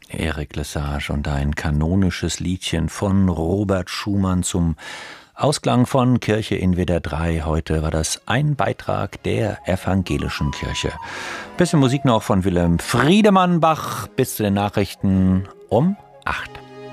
Eric Lesage und ein kanonisches Liedchen von Robert Schumann zum Ausklang von Kirche in WDR 3. Heute war das ein Beitrag der evangelischen Kirche. Bisschen Musik noch von Wilhelm Friedemann Bach bis zu den Nachrichten um 8.